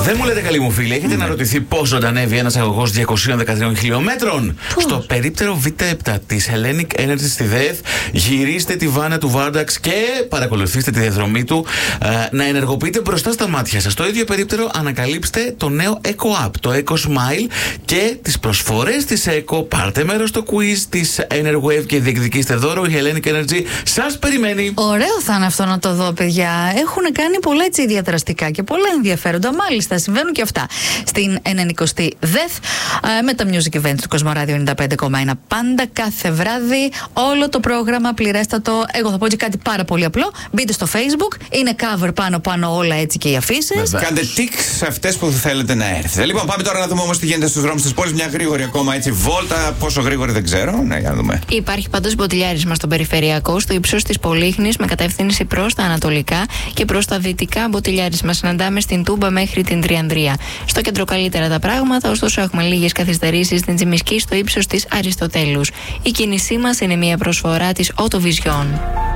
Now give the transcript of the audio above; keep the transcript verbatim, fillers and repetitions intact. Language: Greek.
Δεν μου λέτε, καλή μου φίλη, έχετε mm. αναρωτηθεί πώς ζωντανεύει ένας αγωγός διακόσιων δεκατρία χιλιόμετρων? Πώς? Στο περίπτερο Β επτά της Hellenic Energy στη ΔΕΘ, γυρίστε τη βάνα του Βάρνταξ και παρακολουθήστε τη διαδρομή του ε, να ενεργοποιείτε μπροστά στα μάτια σας. Στο ίδιο περίπτερο ανακαλύψτε το νέο Eco App, το Eco Smile και τις προσφορές της Eco. Πάρτε μέρος στο quiz της Enerwave και διεκδικήστε δώρο. Η Hellenic Energy σας περιμένει. Ωραίο θα είναι αυτό να το δω, παιδιά. Έχουν κάνει πολλά έτσι διαδραστικά και πολλά ενδιαφέροντα. Μάλιστα, συμβαίνουν και αυτά στην ενενηκοστή ΔΕΘ ε, με τα music events του Κοσμοράδιο ενενήντα πέντε κόμμα ένα. Πάντα κάθε βράδυ όλο το πρόγραμμα πληρέστατο. Εγώ θα πω και κάτι πάρα πολύ απλό. Μπείτε στο Facebook, είναι cover πάνω-πάνω όλα έτσι και οι αφήσεις. Κάντε tick σε αυτές που θέλετε να έρθετε. Λοιπόν, πάμε τώρα να δούμε όμως τι γίνεται στους δρόμους της πόλης. Μια γρήγορη ακόμα έτσι βόλτα. Πόσο γρήγορη δεν ξέρω. Ναι, για να δούμε. Υπάρχει πάντως μποτιλιάρισμα στον περιφερειακό, στο ύψος της Πολύχνης, με κατεύθυνση προς τα ανατολικά και προς τα δυτικά. Μποτιλιάρισμα συναντάμε στην Τούμπα μέχρι την Τριανδρία. Στο κέντρο καλύτερα τα πράγματα, ωστόσο έχουμε λίγες καθυστερήσεις στην Τσιμισκή στο ύψος της Αριστοτέλους. Η κίνησή μας είναι μια προσφορά της Autovision.